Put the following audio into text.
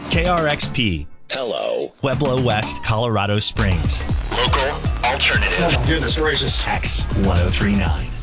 KRXP. Hello. Pueblo West, Colorado Springs. Local alternative. Oh my goodness gracious. X1039.